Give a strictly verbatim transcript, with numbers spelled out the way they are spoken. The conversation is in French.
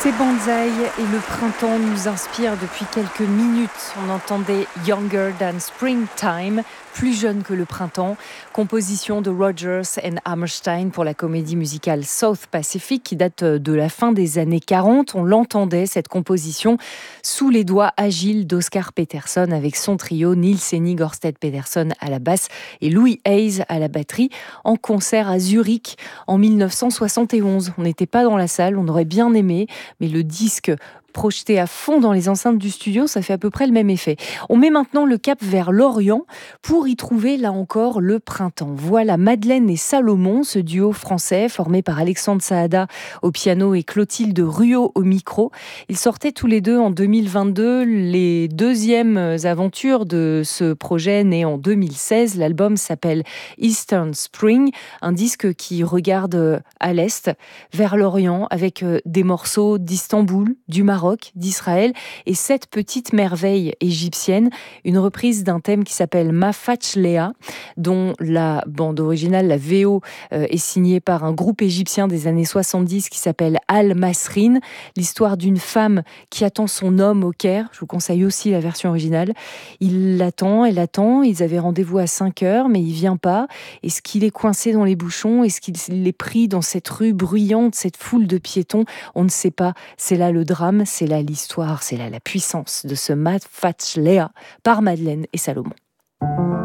Ces bonsaïs et le printemps nous inspirent depuis quelques minutes. On entendait Younger Than Springtime, plus jeune que le printemps, composition de Rodgers and Hammerstein pour la comédie musicale South Pacific qui date de la fin des années quarante. On l'entendait, cette composition, sous les doigts agiles d'Oscar Peterson avec son trio Nils Henning Ørsted Pedersen à la basse et Louis Hayes à la batterie en concert à Zurich en mille neuf cent soixante et onze. On n'était pas dans la salle, on aurait bien aimé, mais le disque projeté à fond dans les enceintes du studio, ça fait à peu près le même effet. On met maintenant le cap vers l'Orient pour y trouver, là encore, le printemps. Voilà Madeleine et Salomon, ce duo français formé par Alexandre Saada au piano et Clotilde Ruot au micro. Ils sortaient tous les deux en deux mille vingt-deux les deuxièmes aventures de ce projet né en deux mille seize. L'album s'appelle Eastern Spring, un disque qui regarde à l'Est, vers l'Orient, avec des morceaux d'Istanbul, du Maroc, d'Israël et sept petites merveilles égyptiennes. Une reprise d'un thème qui s'appelle Mafatch Léa, dont la bande originale, la V O, euh, est signée par un groupe égyptien des années soixante-dix qui s'appelle Al-Masrin. L'histoire d'une femme qui attend son homme au Caire. Je vous conseille aussi la version originale. Il l'attend, elle attend. Ils avaient rendez-vous à cinq heures, mais il vient pas. Est-ce qu'il est coincé dans les bouchons? Est-ce qu'il est pris dans cette rue bruyante, cette foule de piétons? On ne sait pas. C'est là le drame. C'est là l'histoire, c'est là la puissance de ce Mafatch Léa par Madeleine et Salomon.